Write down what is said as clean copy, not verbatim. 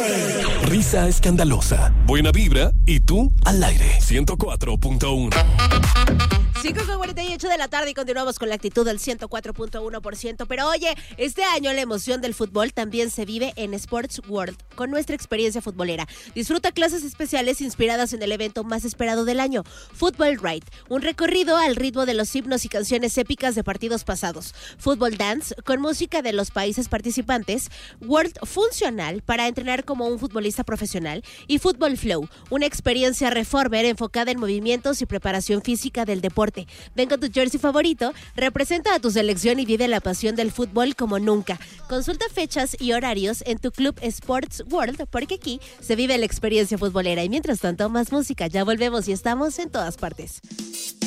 Risa escandalosa, buena vibra y tú al aire. 104.1. 5:48 de la tarde y continuamos con la actitud del 104.1%. Pero oye, este año la emoción del fútbol también se vive en Sports World con nuestra experiencia futbolera. Disfruta clases especiales inspiradas en el evento más esperado del año, Football Ride, un recorrido al ritmo de los himnos y canciones épicas de partidos pasados. Football Dance con música de los países participantes, World Funcional para entrenar como un futbolista profesional y Football Flow, una experiencia reformer enfocada en movimientos y preparación física del deporte. Ven con tu jersey favorito, representa a tu selección y vive la pasión del fútbol como nunca. Consulta fechas y horarios en tu club Sports World porque aquí se vive la experiencia futbolera. Y mientras tanto, más música. Ya volvemos y estamos en todas partes.